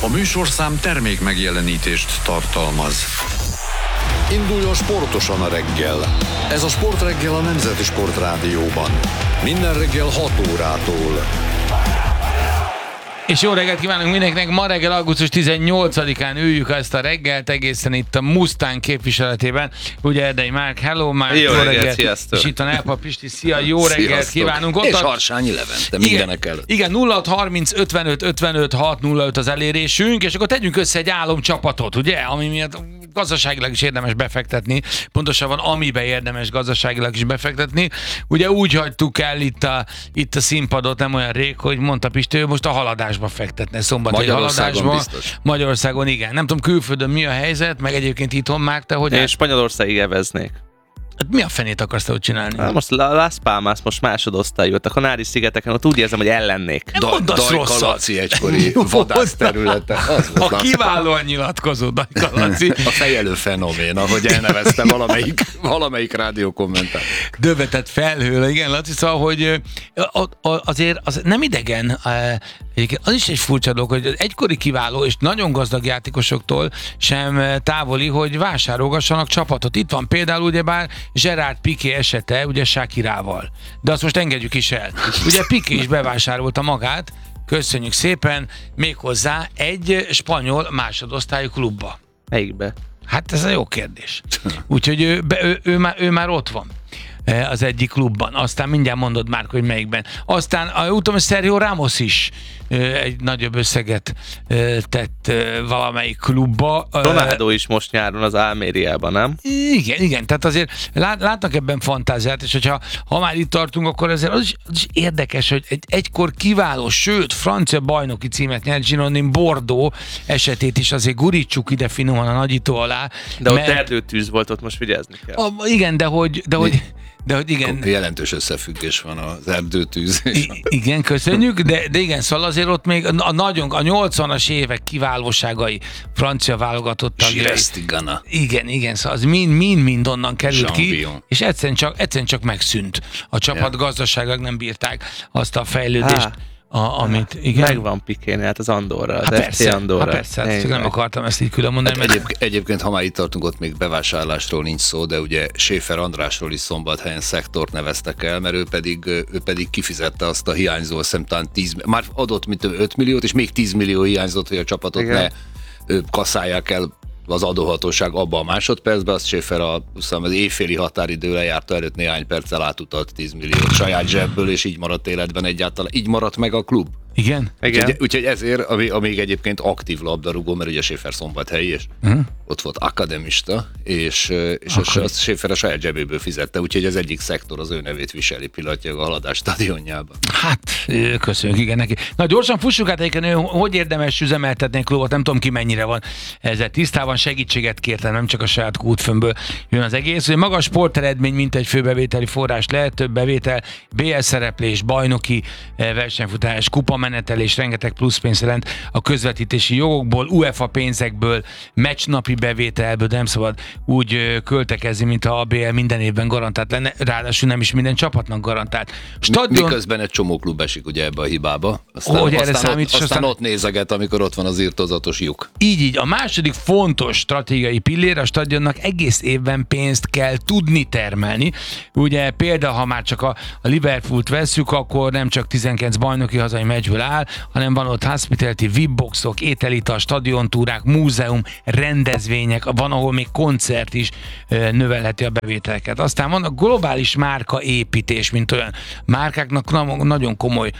műsorszám termék megjelenítést tartalmaz. Induljon sportosan a reggel. Ez a Sportreggel a Nemzeti Sportrádióban. Minden reggel 6 órától. És jó reggelt kívánunk mindenkinek! Ma reggel augusztus 18-án üljük ezt a reggelt egészen itt a Mustang képviseletében. Ugye Erdei Márk, hello Márk, jó reggelt, sziasztok! És itt a Nelpa Pisti, szia, jó reggelt kívánunk! Ott és Harsányi Levente mindenek előtt. Igen, 0630 55 55 605 az elérésünk, és akkor tegyünk össze egy álomcsapatot, ugye? Ami miatt gazdaságilag is érdemes befektetni, pontosabban amiben érdemes gazdaságilag is befektetni. Ugye úgy hagytuk el itt a színpadot nem olyan rég, hogy mondta Pisti, hogy most a haladásba fektetne, szombathely haladásba. Biztos. Magyarországon igen. Nem tudom, külföldön mi a helyzet, meg egyébként itthon már te hogy... Én Spanyolországig eveznék. Hát mi a fenét akarsz te ott csinálni? Hát most Las Palmas, most másodosztályú, a Kanári-szigeteken, ott úgy érzem, hogy ellennék. Dajkalaci egykori vadászterülete. A kiválóan nyilatkozó Dajkalaci. A fejelő fenomén, ahogy elnevezte valamelyik rádió kommentár. Dövetett felhő, igen, Laci, szóval, hogy azért az nem idegen, az is egy furcsa dolog, hogy egykori kiváló és nagyon gazdag játékosoktól sem távoli, hogy vásárolgassanak csapatot. Itt van például ugyebár Gerard Piqué esete, ugye Shakirával. De azt most engedjük is el. Ugye Piqué is bevásárolta magát, köszönjük szépen, méghozzá egy spanyol másodosztályú klubba. Melyikbe? Hát ez a jó kérdés. Úgyhogy ő már ott van az egyik klubban. Aztán mindjárt mondod már, hogy melyikben. Aztán tudom, hogy Sergio Ramos is egy nagyobb összeget tett valamelyik klubba. Ronaldo is most nyáron az Almériában, nem? Igen, tehát azért látnak ebben fantáziát, és ha már itt tartunk, akkor azért az is érdekes, hogy egy egykor kiváló, sőt, francia bajnoki címet nyert Girondin Bordeaux esetét is azért gurítsuk ide finoman a nagyító alá. De ott erdőtűz volt, ott most vigyázni kell. Igen, de hogy igen. Jelentős összefüggés van az erdőtűz. Igen, köszönjük, de igen, szóval azért ott még a 80-as évek kiválóságai francia válogatott tagjai. Igen, szóval az mind onnan került ki, és egyszerűen csak megszűnt. A csapat gazdaságilag nem bírták azt a fejlődést. Amit, igen. Megvan Piquénél, hát az Andorra, az FC Andorra. Persze, csak nem akartam ezt így külön mondani. Hát egyébként, ha már itt tartunk, ott még bevásárlásról nincs szó, de ugye Schäfer Andrásról is Szombathelyen szektort neveztek el, mert ő pedig kifizette azt a hiányzó, azt hiszem talán már adott 5 milliót, és még 10 millió hiányzott, hogy a csapatot ne kasszálják el az adóhatóság abba a másodpercben, azt Schäfer az éjféli határidőre járta előtt néhány perccel átutalt 10 milliót saját zsebből, és így maradt életben egyáltalán. Így maradt meg a klub. Igen. Úgyhogy ezért, amíg egyébként aktív labdarúgó, mert ugye Schäfer szombathelyi, és ott volt akademista, és azt Schäfer a saját zsebéből fizette, úgyhogy az egyik szektor az ő nevét viseli pillanatnyilag a Haladás stadionjában. Hát, köszönjük, igen neki. Na gyorsan fussuk át egyébként, hogy érdemes üzemeltetni a klubot, nem tudom ki mennyire van ezzel tisztában, segítséget kértem, nem csak a saját kútfőmből jön az egész, hogy magas sporteredmény, mint egy főbevételi forrás lehet, több bevétel, BL szereplés, bajnoki versenyfutás, kupamenetelés, rengeteg pluszpénz jelent a közvetítési jogokból, UEFA pénzekből, meccsnapi bevételből, de nem szabad úgy költekezni, mint ha a BL minden évben garantált lenne, ráadásul nem is minden csapatnak garantált. Miközben egy csomó klub esik ugye ebbe a hibába, aztán ott nézeget, amikor ott van az irtózatos lyuk. Így, a második fontos stratégiai pillér, a stadionnak egész évben pénzt kell tudni termelni. Ugye például, ha már csak a Liverpoolt vesszük, akkor nem csak 19 bajnoki hazai meccsből áll, hanem van ott hospitality, VIP-boxok, ételita, stadiontúrák, múzeum, rendezvények, van, ahol még koncert is növelheti a bevételeket. Aztán van a globális márkaépítés, mint olyan márkáknak nagyon komoly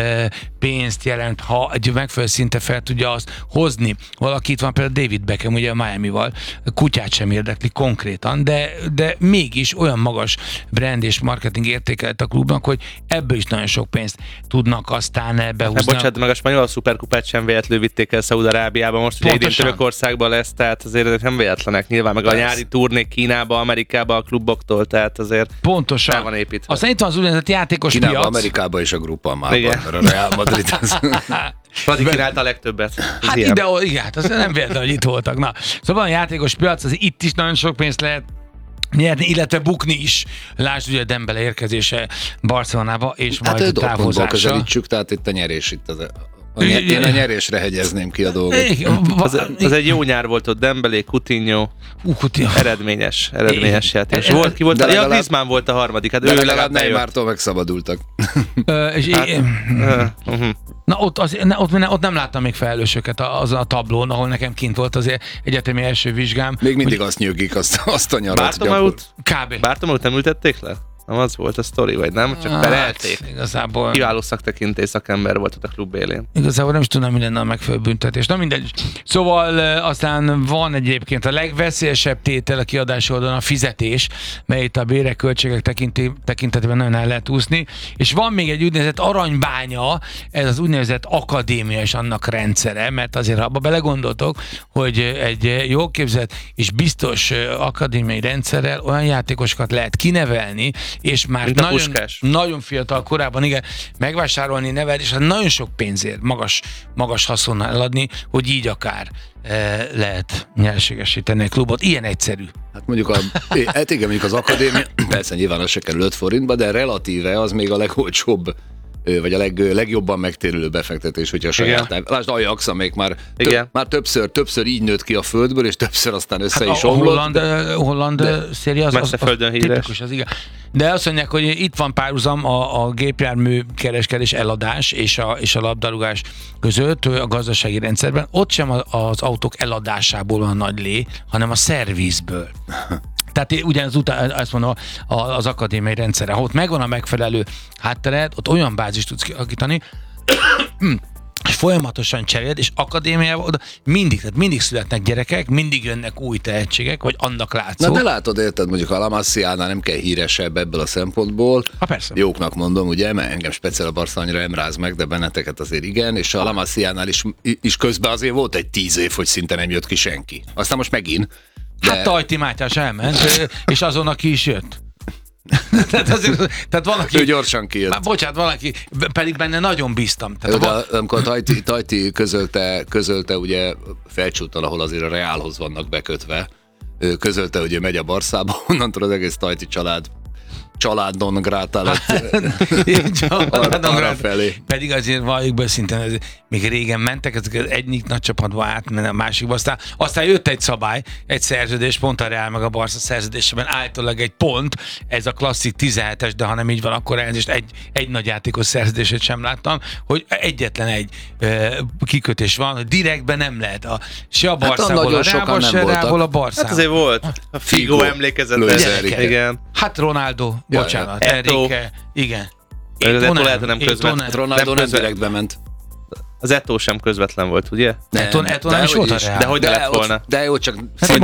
pénzt jelent, ha egy megfelelő szinte fel tudja azt hozni. Valaki itt van például David Beckham, ugye a Miamival, kutyát sem érdekli konkrétan, de mégis olyan magas brand és marketing értékelet a klubnak, hogy ebből is nagyon sok pénzt tudnak aztán behúzni. Bocsánat, meg a spanyol szuperkupát sem véletlenül vitték el Szaúd-Arábiába, most ugye idén Törökországban lesz, tehát azért ezek nem véletlenek nyilván, meg a nyári turnék Kínába, Amerikába a kluboktól, tehát azért pontosan. El van építve. Aztán itt van az úgynevezett játékos Kínába, piac. Amerikába és a Grupamában, mert a Real Madrid az... Fradi királta a legtöbbet. Hát ide, igen, hát az nem véletlen, hogy itt voltak. Na, szóval van a játékos piac, az itt is nagyon sok pénzt lehet nyerni, illetve bukni is. Lásd ugye Dembele érkezése Barcelonába, és majd távozása. Hát közelítsük, tehát itt a nyerés itt Én a nyerésre hegyezném ki a dolgot. Az egy jó nyár volt ott, Dembélé, Coutinho, eredményes játék. Ki volt? Ja, Griezmann volt a harmadik. Hát de legalább Neymartól megszabadultak. Na ott nem láttam még felelősöket azon a tablón, ahol nekem kint volt az egyetemi első vizsgám. Még mindig azt nyögik azt a nyarat. Bartomeu-t nem ültették le? Nem az volt a sztori, vagy nem? Csak perelték. Igazából... Kiváló szaktekintély szakember volt ott a klub élén. Igazából nem is tudom, mi lenne a megfelelő büntetés. Na mindegy. Szóval aztán van egyébként a legveszélyesebb tétel a kiadási oldalon a fizetés, mely itt a bérek, költségek tekintetében nagyon el lehet úszni. És van még egy úgynevezett aranybánya, ez az úgynevezett akadémia és annak rendszere, mert azért abba belegondoltok, hogy egy jól képzett és biztos akadémiai rendszerrel olyan játékosokat lehet kinevelni, és már nagyon fiatal korában, igen, megvásárolni, nevelni, és hát nagyon sok pénzért, magas haszonnal eladni, hogy így akár lehet nyerségesíteni a klubot. Ilyen egyszerű. Hát mondjuk mondjuk az akadémia, persze nyilván az se kerül 5 forintba, de relatíve az még a legolcsóbb, vagy a legjobban megtérülő befektetés, hogyha saját. Lásd, Ajax, amelyik már többször így nőtt ki a földből, és többször aztán össze is omlott. Holland széria az tipikus, az igen. De azt mondják, hogy itt van párhuzam a gépjármű kereskedés, eladás és a labdarúgás között a gazdasági rendszerben. Ott sem az autók eladásából van nagy lé, hanem a szervizből. Tehát ugyanaz után, azt mondom, az akadémiai rendszerre, ahol ott megvan a megfelelő háttered, ott olyan bázist tudsz kialakítani, és folyamatosan cseréld, és akadémiában mindig születnek gyerekek, mindig jönnek új tehetségek, vagy annak látszó. Na de látod, érted, mondjuk a La Masia-nál nem kell híresebb ebből a szempontból. Persze. Jóknak mondom, ugye, mert engem speciál a Barca annyira nem ráz meg, de benneteket azért igen, és a La Masia-nál is közben azért volt egy 10 év, hogy szinte nem jött ki senki. Aztán most megint. De... Hát Tajti Mátyás elment, és azon, aki is jött. tehát valaki... Ő gyorsan kijött. Bocsánat, valaki, pedig benne nagyon bíztam. Amikor Tajti közölte ugye Felcsúton, ahol azért a Reálhoz vannak bekötve, közölte, hogy ő megy a Barszába, onnantól az egész Tajti családon gráta lett arra felé. Pedig azért valljuk be szinten, még régen mentek, ezek egyik nagy csapatba átmenni a másikba, aztán jött egy szabály, egy szerződés, pont a Real meg a Barca szerződésében állítólag egy pont, ez a klasszik 17-es, de ha nem így van, akkor elnézést egy nagy játékos szerződését sem láttam, hogy egyetlen egy kikötés van, hogy direktben nem lehet se a Barszából a Reából, se Reából a Barszából. Hát azért volt. A Figo emlékezetes. Igen. Hát Ronaldo, bocsánat, Enrique, igen. Eto'o lehet, nem közvetlen. Ronaldo nem direktbe ment. Az Eto'o sem közvetlen volt, ugye? Eto'o nem is volt a Real. De hogy lett volna? De jó, csak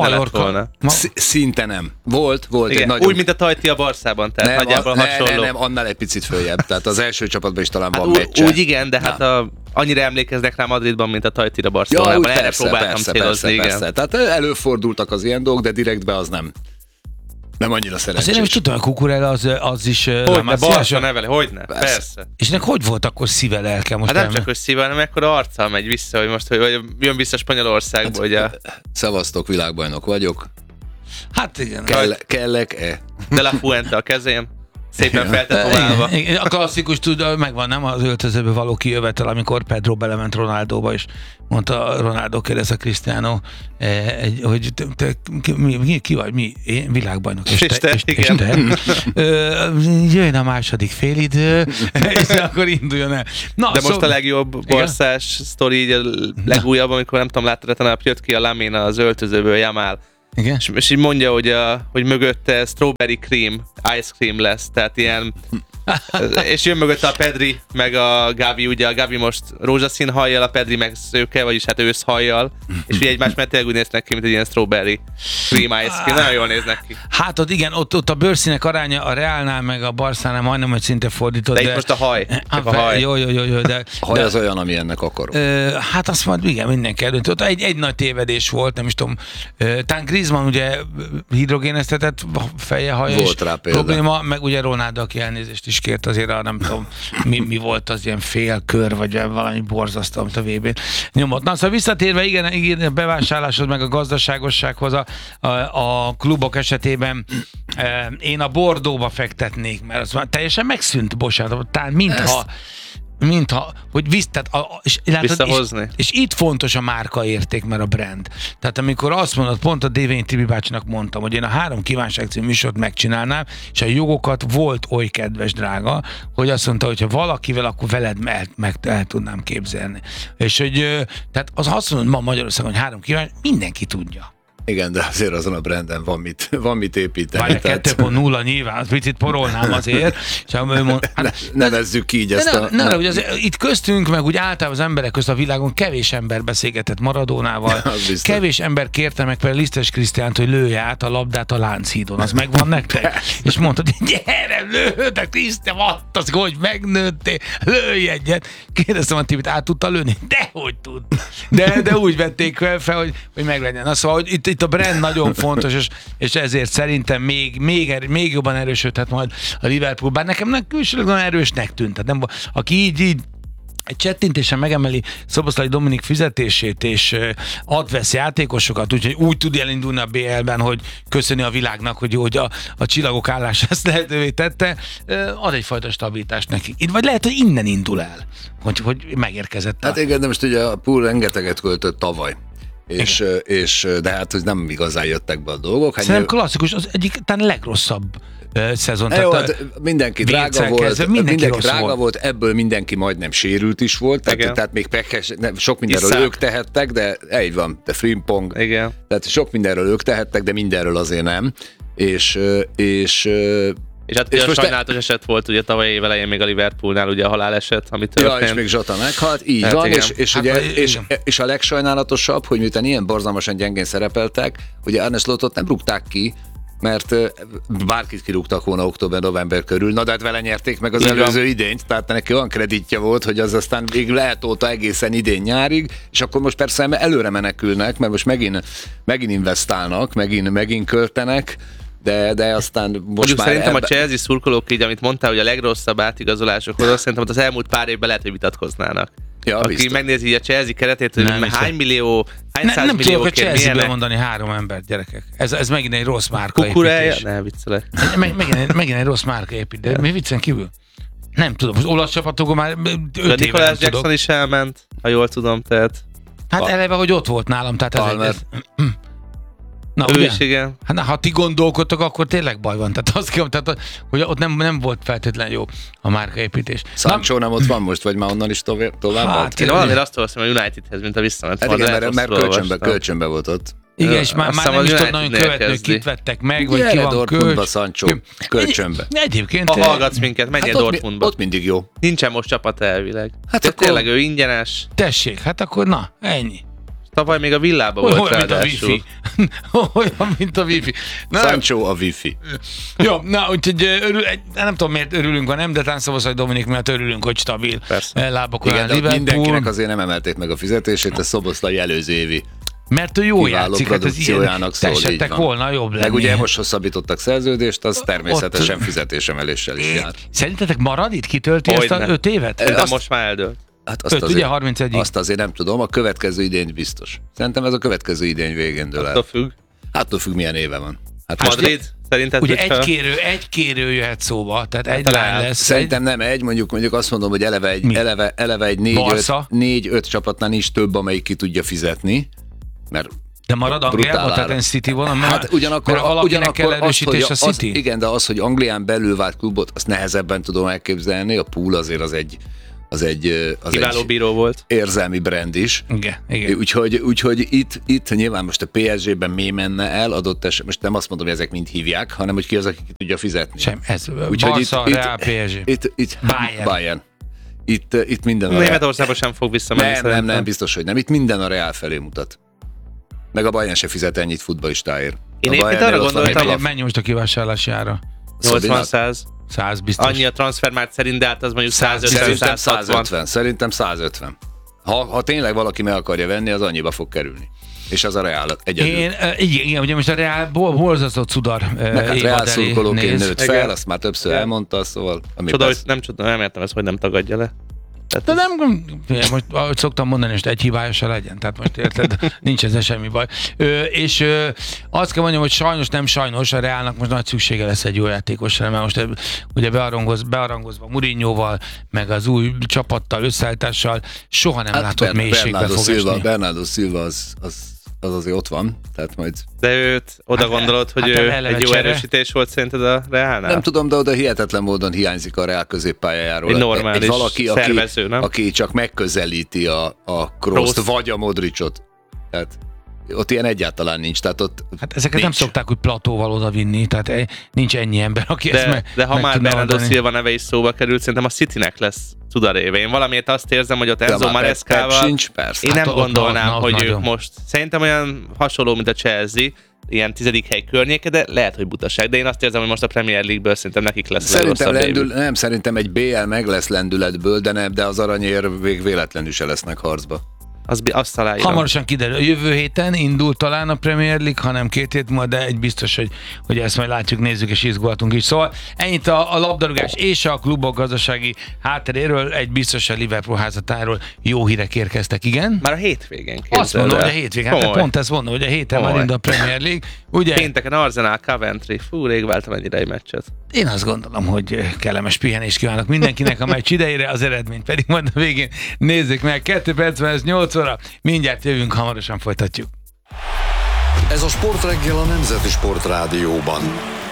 szinte nem. Volt igen, egy nagyon... Úgy, mint a Tajti a Barszában, tehát nagyjából hasonló. Nem, annál egy picit följebb. Tehát az első csapatban is talán van meccse. Úgy igen, de hát annyira emlékeznek rá Madridban, mint a Tajtira Barcelonában. Erre próbáltam célozni, igen. Tehát előfordultak az ilyen dolgok, de direktbe az nem. Nem annyira szerencsés. Azért nem is tudom, a Cucurella az is... Hogyne, Barca nevele, hogyne, persze. És ennek hogy volt akkor szíve, lelke most? Hát nem csak, hogy szíve, hanem ekkora arccal megy vissza, hogy most hogy jön vissza Spanyolországba, ugye. Szevasztok, világbajnok vagyok. Hát igen. Kellek-e? De La Fuente a kezém. Szépen feltetoválva. A klasszikus megvan, nem az öltözőbe való kijövetel, amikor Pedro belement Ronaldóba, és mondta Ronaldo, kérdez a Cristiano, hogy ki vagy, mi? Én világbajnok. És te? Jöjjön a második félidő, és akkor induljon el. Na, de most a legjobb Barszás sztori, így a legújabb, amikor nem tudom, láttad, talán jött ki a Lamina az öltözőből, Jamal. Igen? És így mondja, hogy mögötte strawberry cream, ice cream lesz, tehát ilyen... és jön mögötte a Pedri, meg a Gavi, ugye a Gavi most rózsaszín hajjal, a Pedri meg szőke, vagyis hát ősz hajjal, és ugye egymás mellett tényleg úgy néznek ki, mint egy ilyen strawberry cream ice cream, nagyon jól néznek ki. Hát ott igen, ott a bőrszínek aránya a Reálnál, meg a Barszánál majdnem, hogy szinte fordított. De itt most a haj. A haj. Jó, de... A haj az olyan, ami ennek akarok. Hát azt majd igen, mindenki eldönti. Ott egy nagy tévedés volt, nem is tudom. Tán Griezmann ugye hidrogéneztetett feje, haja volt rá probléma, meg ugye Ronaldo, aki elnézést is kért azért, nem tudom, mi volt az ilyen félkör, vagy valami borzasztó, amit a VB-n nyomott. Na, szóval visszatérve, igen, a bevásárláshoz, meg a gazdaságossághoz a klubok esetében én a Bordeauxba fektetnék, mert az már teljesen megszűnt, bocsánat, talán mintha mintha, hogy visszahozni. és itt fontos a márkaérték, mert a brand. Tehát amikor azt mondod, pont a Dévényi Tibi bácsinak mondtam, hogy én a 3 kívánság című műsort megcsinálnám, és a jogokat volt oly kedves drága, hogy azt mondta, hogy ha valakivel, akkor veled el tudnám képzelni. És hogy tehát az azt mondod ma Magyarországon, hogy 3 kívánság, mindenki tudja. Igen, de azért azon a branden van mit építeni. Várj, 2.0 nyilván, az picit porolnám azért. És ő mond, nevezzük ki így ezt itt köztünk, meg úgy általában az emberek közt a világon kevés ember beszélgetett Maradónával. Kevés ember kérte meg például Lisztes Krisztiánt, hogy lője át a labdát a Lánchídon. Az megvan nektek? És mondtad, hogy gyere, lőd, Krisztián, az, hogy megnőttél, lőj egyet. Kérdeztem a Tibit, át tudta lőni? Dehogy tud. De úgy vették fel, hogy meglegyen. Na, szóval, hogy itt a brand nagyon fontos, és ezért szerintem még jobban erősödhet majd a Liverpool. Bár nekem külsőleg nagyon erősnek tűnt. Tehát nem, aki így egy csettintésen megemeli Szoboszlai Dominik fizetését, és ad-vesz játékosokat, úgyhogy úgy tud elindulni a BL-ben, hogy köszöni a világnak, hogy a csillagok állása ezt lehetővé tette, ad egyfajta stabilitást neki. Vagy lehet, hogy innen indul el, hogy megérkezett. Hát igen, de most ugye a Pool rengeteget költött tavaly. De hát hogy nem igazán jöttek be a dolgok. Szerintem klasszikus, az egyik talán legrosszabb szezon. Jó, hát mindenki drága volt, mindenki drága volt, ebből mindenki majdnem sérült is volt, tehát még sok mindenről ők tehettek, de így van, de Frimpong, igen. Tehát sok mindenről ők tehettek, de mindenről azért nem. És hát a sajnálatos eset volt ugye tavaly év elején még a Liverpoolnál ugye a haláleset, amit történt. Ja, és még Zsota meghalt, így hát van, és a legsajnálatosabb, hogy miután ilyen borzalmasan gyengén szerepeltek, ugye Arne Slotot nem rúgták ki, mert bárkit kirúgtak volna október-november körül, na de hát vele nyerték meg az előző idényt, tehát neki olyan kreditje volt, hogy az aztán még lehetolta egészen idén nyárig, és akkor most persze előre menekülnek, mert most megint investálnak, megint költenek, de aztán most mondjuk már... Szerintem a Chelsea szurkolók így, amit mondtál, hogy a legrosszabb átigazolásokhoz, azt szerintem az elmúlt pár évben lehet, hogy vitatkoznának. Ja, aki biztos. Megnézi a Chelsea keretét, hogy hány nem tudok a Chelsea-ből mondani 3 embert, gyerekek. Ez megint egy rossz márkaépítés. Kukureja? Ne, viccelek. megint egy rossz márkaépítés. De mi viccen kívül? Nem tudom, az olasz csapatokon már 5 éve Nicolas Jackson is elment, ha jól tudom, tehát... Hát eleve, hogy ott volt nálam, tehát ez... Na, ő ugye? is, igen. Hát, ha ti gondolkodtok, akkor tényleg baj van. Tehát azt kell, hogy ott nem volt feltétlenül jó a márkaépítés. Sancho nem ott van most, vagy már onnan is tovább? Hát, én valamiért azt olvasztom a Unitedhez, mint a visszament. Hát igen, mert kölcsönbe volt ott. Igen, és már nem is tudod nagyon követni, hogy kit vettek meg, vagy ki van Dortmundba, Sancho, kölcsönbe. Egyébként... Ha hallgatsz minket, menjél Dortmundba. Ott mindig jó. Nincsen most csapat elvileg. Hát akkor... Tényleg ő ingyenes. Tessék, hát akkor na, ennyi. Tavaly még a Villában volt olyan, ráadásul. Olyan, mint a Wi-Fi. Sancho a Wi-Fi. Jó, na, úgyhogy nem tudom, miért örülünk, vagy nem, de talán Szoboszlai Dominik miatt örülünk, hogy stabil lábakon áll Liverpool. Mindenkinek azért nem emelték meg a fizetését, a Szoboszlai előző évi. Mert ő jó játszik, hát ez ilyen tessettek volna jobb lenni. Meg ugye most hosszabbítottak szerződést, az természetesen fizetésemeléssel is jár. Szerintetek marad itt? Kitölti ezt a 5 évet? De most már eldőlt. Hát azt 5, azért, ugye 31. Azt azért nem tudom, a következő idény biztos. Szerintem ez a következő idény végén dől el. Attól függ, milyen éve van. Hát Madrid? Szerinted ugye egy kérő jöhet szóba, tehát egy lány lesz. Szerintem nem egy, mondjuk azt mondom, hogy eleve egy 4-5 csapatnál nincs több, amelyik ki tudja fizetni, mert de marad Angliában, tehát egy City van, hát ugyanakkor kell erősítés a City? Igen, de az, hogy Anglián belül vált klubot, azt nehezebben tudom elképzelni, a Pool azért az egy kiváló bíró volt. Érzelmi brand is. Igen. Úgyhogy itt nyilván most a PSG-ben mi menne el, adott eset, most nem azt mondom, hogy ezek mind hívják, hanem hogy ki az, aki tudja fizetni. Sem, ez Barca, Real, PSG. Itt Bayern. Itt minden a Németországban sem fog visszamenni. Nem, biztos, hogy nem. Itt minden a Real felé mutat. Meg a Bayern se fizet ennyit futballistáért. Én épp arra gondoltam, mennyi most a kivásárlási ára? 80-100. 100 biztos. Annyi a transfermárt szerint, de hát az mondjuk 150-160. Szerintem 150. Ha tényleg valaki meg akarja venni, az annyiba fog kerülni. És az a Real egyedül. Igen, ugye most a Real borzasztott cudar Real szurkolóként nőtt fel, azt már többször elmondta, szóval... Nem értem ezt, hogy nem tagadja le. De nem, most ahogy szoktam mondani, most egy hibája se legyen, tehát most érted, nincs ezzel semmi baj. És azt kell mondjam, hogy sajnos, nem sajnos, a Realnak most nagy szüksége lesz egy jó játékosra, mert most ugye bearangozva Mourinhoval, meg az új csapattal, összeállítással, soha nem látott mélységbe fog esni. Bernardo Silva az azért ott van, tehát majd... De őt oda gondolod, hogy ő egy jó erősítés volt szerinted a Realnál? Nem tudom, de oda hihetetlen módon hiányzik a Real középpályájáról. Egy normális valaki, szervező, nem? Aki csak megközelíti a Krooszt, vagy a Modricot. Tehát ott ilyen egyáltalán nincs. Tehát ott hát ezeket nincs. nem szokták úgy platóval oda vinni, tehát nincs ennyi ember, aki ezt De ha már Bernardo oldani. Silva neve is szóba került, szerintem a Citynek lesz cudaréve. Én valamiért azt érzem, hogy ott Enzo Marescával én nem gondolnám, hogy ők nagyon. most. Szerintem olyan hasonló, mint a Chelsea, ilyen 10. hely környéke, de lehet, hogy butaság. De én azt érzem, hogy most a Premier League-ből szerintem nekik lesz Szerintem egy BL meg lesz lendületből, de az aranyér véletlenül se lesznek harcba. Azt találja. Hamarosan kiderül. A jövő héten indul talán a Premier League, hanem 2 hét múlva, de egy biztos, hogy ezt majd látjuk, nézzük és izgultunk is. Szóval ennyit a labdarúgás és a klubok gazdasági hátteréről, egy biztos a Liverpool házatáról jó hírek érkeztek, igen? Már a hétvégén Azt mondom, hogy a hétvégén. Hát pont ezt mondom, hogy a héten már indul a Premier League. Ugye? Pénteken Arsenal, Coventry. Fú, rég váltam egy idei meccset. Én azt gondolom, hogy kellemes pihenést kívánok mindenkinek a meccs idejére, az eredményt pedig majd a végén nézzük meg. 2 percben ez 8 óra. Mindjárt jövünk, hamarosan folytatjuk. Ez a Sportreggel a Nemzeti Sportrádióban.